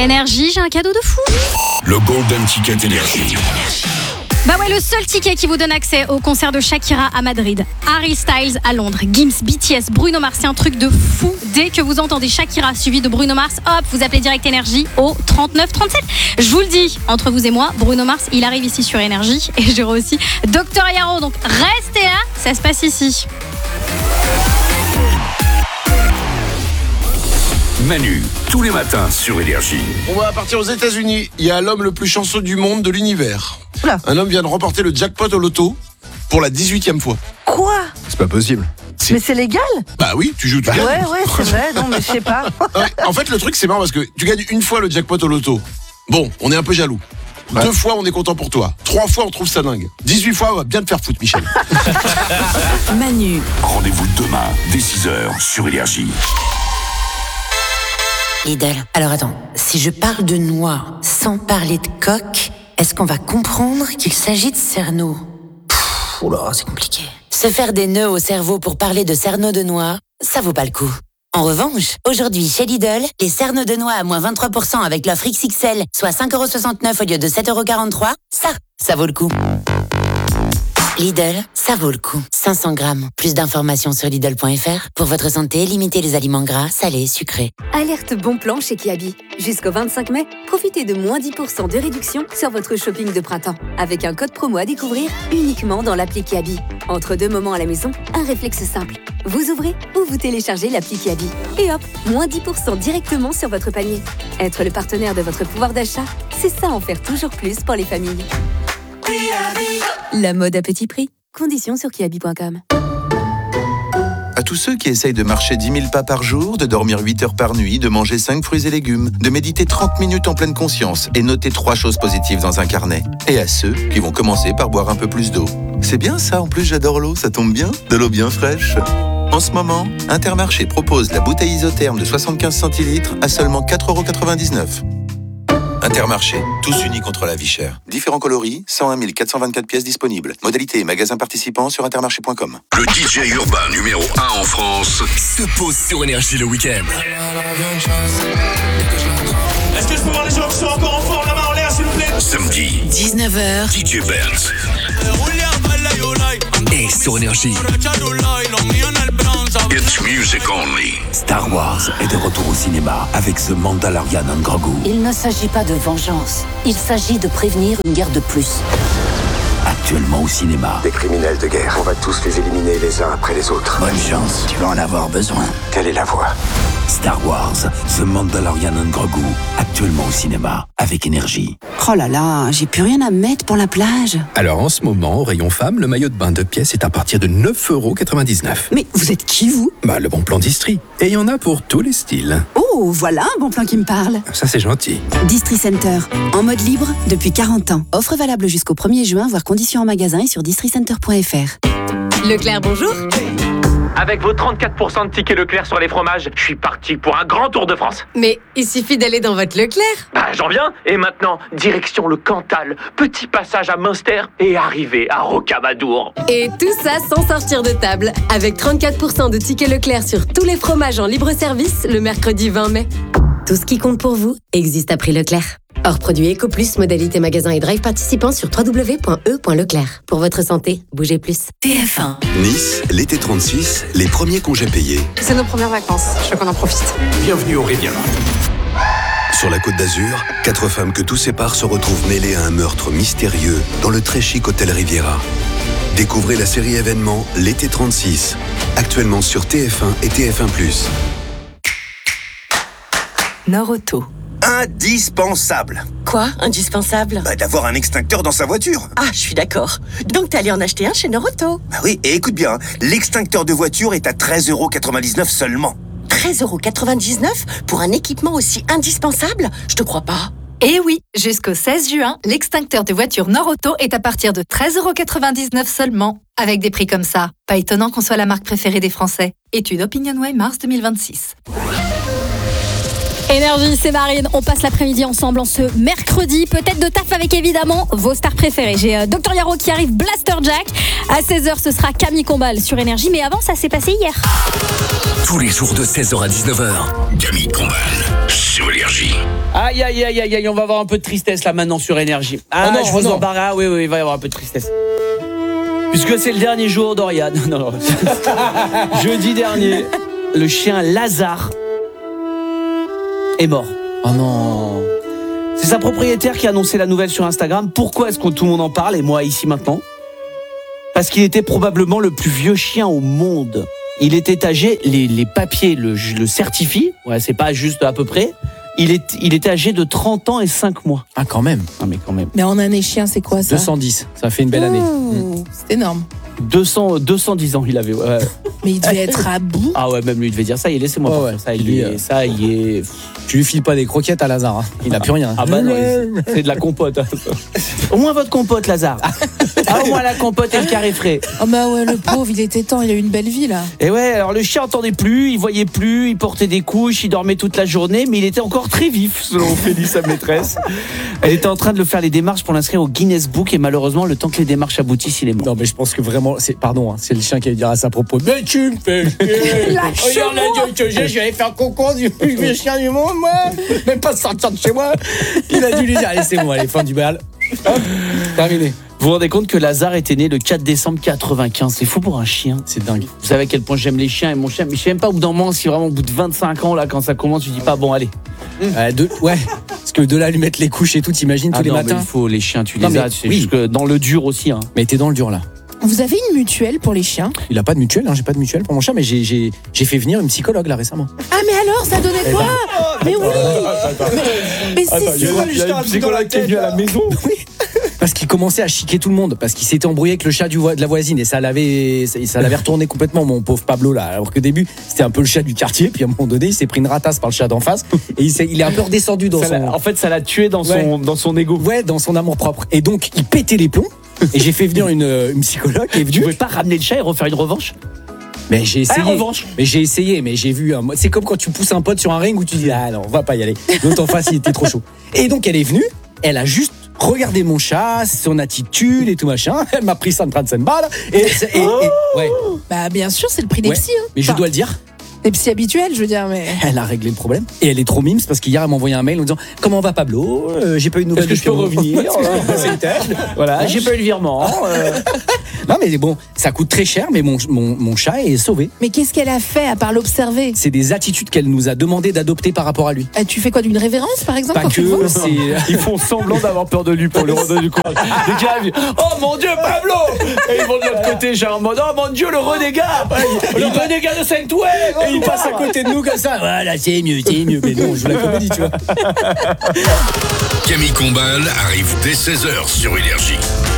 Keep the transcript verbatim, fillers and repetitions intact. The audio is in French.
Énergie, j'ai un cadeau de fou. Le Golden Ticket Énergie. Bah ouais, le seul ticket qui vous donne accès au concert de Shakira à Madrid, Harry Styles à Londres, Gims, B T S, Bruno Mars, c'est un truc de fou. Dès que vous entendez Shakira suivi de Bruno Mars, hop, vous appelez Direct Énergie au trente-neuf trente-sept. Je vous le dis, entre vous et moi, Bruno Mars, il arrive ici sur Énergie et j'aurai aussi Docteur Yaro. Donc restez là, ça se passe ici. Manu, tous les matins sur Énergie. On va partir aux États-Unis. Il y a l'homme le plus chanceux du monde de l'univers. Oula. Un homme vient de remporter le jackpot au loto pour la dix-huitième fois. Quoi ? C'est pas possible. C'est... Mais c'est légal ? Bah oui, tu joues, tu bah gagnes. Ouais, ouais, c'est vrai, non mais je sais pas. Ouais, en fait, le truc, c'est marrant parce que tu gagnes une fois le jackpot au loto. Bon, on est un peu jaloux. Ouais. Deux fois, on est content pour toi. Trois fois, on trouve ça dingue. dix-huit fois, on va bien te faire foutre, Michel. Manu. Rendez-vous demain, dès six heures, sur Énergie. Lidl. Alors attends, si je parle de noix sans parler de coque, est-ce qu'on va comprendre qu'il s'agit de cerneau ? Pff, oula, c'est compliqué. Se faire des nœuds au cerveau pour parler de cerneau de noix, ça vaut pas le coup. En revanche, aujourd'hui chez Lidl, les cerneaux de noix à moins vingt-trois pour cent avec l'offre X X L, soit cinq euros soixante-neuf au lieu de sept euros quarante-trois, ça, ça vaut le coup. Lidl, ça vaut le coup. cinq cents grammes. Plus d'informations sur Lidl point F R. Pour votre santé, limitez les aliments gras, salés, sucrés. Alerte bon plan chez Kiabi. Jusqu'au vingt-cinq mai, profitez de moins dix pour cent de réduction sur votre shopping de printemps. Avec un code promo à découvrir uniquement dans l'appli Kiabi. Entre deux moments à la maison, un réflexe simple. Vous ouvrez ou vous téléchargez l'appli Kiabi. Et hop, moins dix pour cent directement sur votre panier. Être le partenaire de votre pouvoir d'achat, c'est ça en faire toujours plus pour les familles. La mode à petit prix. Conditions sur kiabi point com. À tous ceux qui essayent de marcher dix mille pas par jour, de dormir huit heures par nuit, de manger cinq fruits et légumes, de méditer trente minutes en pleine conscience et noter trois choses positives dans un carnet. Et à ceux qui vont commencer par boire un peu plus d'eau. C'est bien ça, en plus j'adore l'eau, ça tombe bien, de l'eau bien fraîche. En ce moment, Intermarché propose la bouteille isotherme de soixante-quinze centilitres à seulement quatre euros quatre-vingt-dix-neuf. Intermarché, tous unis contre la vie chère. Différents coloris, cent un mille quatre cent vingt-quatre pièces disponibles. Modalité et magasins participants sur intermarché point com. Le D J urbain numéro un en France se pose sur Énergie le week-end. Est-ce que je peux voir les gens qui sont encore en forme, la main en l'air, s'il vous plaît ? Samedi, dix-neuf heures. D J Benz. Et sur Énergie. It's music only. Star Wars est de retour au cinéma avec The Mandalorian and Grogu. Il ne s'agit pas de vengeance. Il s'agit de prévenir une guerre de plus. Actuellement au cinéma. Des criminels de guerre. On va tous les éliminer les uns après les autres. Bonne chance, tu vas en avoir besoin. Quelle est la voie ? Star Wars, The Mandalorian and Grogu. Actuellement au cinéma avec Énergie. Oh là là, j'ai plus rien à mettre pour la plage. Alors en ce moment, au rayon femme, le maillot de bain deux pièces est à partir de neuf euros quatre-vingt-dix-neuf. Mais vous êtes qui, vous ? Bah, le bon plan d'Istrie. Et il y en a pour tous les styles. Oh, voilà un bon plan qui me parle. Ça, c'est gentil. Distri Center, en mode libre depuis quarante ans. Offre valable jusqu'au premier juin, voire conditions en magasin et sur distri center point F R. Leclerc, bonjour. Avec vos trente-quatre pour cent de tickets Leclerc sur les fromages, je suis parti pour un grand tour de France. Mais il suffit d'aller dans votre Leclerc. Bah, j'en viens. Et maintenant, direction le Cantal, petit passage à Münster et arrivée à Rocamadour. Et tout ça sans sortir de table. Avec trente-quatre pour cent de tickets Leclerc sur tous les fromages en libre-service le mercredi vingt mai. Tout ce qui compte pour vous existe à prix Leclerc. Hors produit Eco Plus, modalité magasin et drive participants sur w w w point e point leclerc. Pour votre santé, bougez plus. T F un. Nice, l'été trente-six, les premiers congés payés. C'est nos premières vacances, je veux qu'on en profite. Bienvenue au Riviera. Sur la Côte d'Azur, quatre femmes que tout sépare se retrouvent mêlées à un meurtre mystérieux dans le très chic hôtel Riviera. Découvrez la série événement L'été trente-six, actuellement sur T F un et T F un plus. Norauto. Indispensable. Quoi, indispensable ? Bah, d'avoir un extincteur dans sa voiture. Ah, je suis d'accord. Donc t'es allé en acheter un chez Norauto. Bah oui, et écoute bien, l'extincteur de voiture est à treize euros quatre-vingt-dix-neuf seulement. treize euros quatre-vingt-dix-neuf pour un équipement aussi indispensable ? Je te crois pas. Eh oui, jusqu'au seize juin, l'extincteur de voiture Norauto est à partir de treize euros quatre-vingt-dix-neuf seulement. Avec des prix comme ça, pas étonnant qu'on soit la marque préférée des Français. Étude OpinionWay mars deux mille vingt-six. Énergie, c'est Marine. On passe l'après-midi ensemble en ce mercredi. Peut-être de taf avec évidemment vos stars préférées. J'ai euh, Docteur Yaro qui arrive, Blaster Jack. À seize heures, ce sera Camille Combal sur Énergie. Mais avant, ça s'est passé hier. Tous les jours de seize heures à dix-neuf heures, Camille Combal sur Énergie. Énergie. Aïe, aïe, aïe, aïe, aïe, on va avoir un peu de tristesse là maintenant sur Énergie. Ah oh non, je vous oh non. embarrasse. Ah oui, oui, il va y avoir un peu de tristesse. Puisque c'est le dernier jour d'Oriane. Non, non. Jeudi dernier, le chien Lazare est mort. Oh non. C'est sa propriétaire qui a annoncé la nouvelle sur Instagram. Pourquoi est-ce que tout le monde en parle et moi ici maintenant ? Parce qu'il était probablement le plus vieux chien au monde. Il était âgé, les, les papiers le, le certifient, ouais, c'est pas juste à peu près. Il, est, il était âgé de trente ans et cinq mois. Ah, quand même. Ah, mais quand même. Mais en année chien, c'est quoi ça ? deux cent dix, ça fait une belle année. Mmh. C'est énorme. deux cents, deux cent dix ans il avait. Ouais. Mais il devait être à bout. Ah ouais, même lui devait dire ça. Il laissez-moi oh pas ouais, faire ça. Il lui, est, ça, il est. Tu lui files pas des croquettes à Lazare. Hein. Il a plus rien. Ah bah non, c'est de la compote. Au moins votre compote, Lazare. Ah, au moins la compote et le carré frais. Oh bah ouais, le pauvre, il était temps. Il a eu une belle vie là. Et ouais, alors le chien entendait plus, il voyait plus, il portait des couches, il dormait toute la journée, mais il était encore très vif, selon Ophélie, sa maîtresse. Elle était en train de le faire les démarches pour l'inscrire au Guinness Book et malheureusement, le temps que les démarches aboutissent, il est mort. Non, mais je pense que vraiment, c'est pardon, hein, c'est le chien qui allait dire à sa propos. Mais tu me fais chier. Regarde la gueule que j'ai, je vais aller faire concours du plus vieux chien du monde, moi. Même pas sortir de chez moi. Il a dû lui dire, allez, c'est moi, allez, fin du bal. Hop, terminé. Vous vous rendez compte que Lazare était né le quatre décembre quatre-vingt-quinze. C'est fou pour un chien. C'est dingue. Vous savez à quel point j'aime les chiens et mon chien. Mais je sais même pas au bout d'un moment si vraiment au bout de vingt-cinq ans, là, quand ça commence, tu dis pas bon, allez. Mmh. Euh, de, ouais, parce que de là, lui mettre les couches et tout, t'imagines tous ah les non, matins. Mais il faut les chiens, tu non, les mais, as. C'est oui. juste que dans le dur aussi. Hein. Mais t'es dans le dur là. Vous avez une mutuelle pour les chiens ? Il a pas de mutuelle, hein, j'ai pas de mutuelle pour mon chat, mais j'ai, j'ai, j'ai fait venir une psychologue là récemment. Ah mais alors, ça donnait quoi ? Mais oui. Mais, mais c'est Attends, il y a, il y a une psychologue qui est venue à la maison. Oui. Parce qu'il commençait à chiquer tout le monde, parce qu'il s'était embrouillé avec le chat du vo- de la voisine et ça l'avait, ça, ça l'avait retourné complètement, mon pauvre Pablo là. Alors qu'au début, c'était un peu le chat du quartier, puis à un moment donné, il s'est pris une ratasse par le chat d'en face et il, s'est, il est un peu redescendu dans ça son. En fait, ça l'a tué dans son, ouais. dans son ego. Ouais, dans son amour propre. Et donc, il pétait les plombs. Et j'ai fait venir une, une psychologue qui est venue. Tu pouvais pas ramener le chat et refaire une revanche ? Mais j'ai essayé. Ah, revanche. Mais j'ai essayé, mais j'ai vu un... C'est comme quand tu pousses un pote sur un ring où tu dis ah non, on va pas y aller. L'autre en face, il était trop chaud. Et donc elle est venue, elle a juste regardé mon chat, son attitude et tout machin. Elle m'a pris cent trente-cinq balles. Et, et, et, et ouais. Bah bien sûr, c'est le prix des ouais. psys. Hein. Mais je enfin, dois le dire. Des psys habituels, je veux dire, mais. Elle a réglé le problème. Et elle est trop mimes parce qu'hier, elle m'a envoyé un mail en disant comment va Pablo euh, j'ai pas eu de nouvelles. Est-ce que je peux revenir Voilà, j'ai pas eu le virement. Euh... Non, mais bon, ça coûte très cher, mais mon, mon, mon chat est sauvé. Mais qu'est-ce qu'elle a fait à part l'observer ? C'est des attitudes qu'elle nous a demandé d'adopter par rapport à lui. Et tu fais quoi, d'une révérence par exemple ? Pas que, c'est... Ils font semblant d'avoir peur de lui pour lui redonner du courage. Les gars arrivent, oh mon Dieu, Pablo ! Et ils vont de l'autre côté, genre en mode, oh mon Dieu, le renégat ! Le renégat de Saint-Toué ! Et il passe à côté de nous comme ça. Voilà, c'est mieux, c'est mieux. Mais non, je joue la comédie, tu vois. Camille Combal arrive dès seize heures sur Énergie.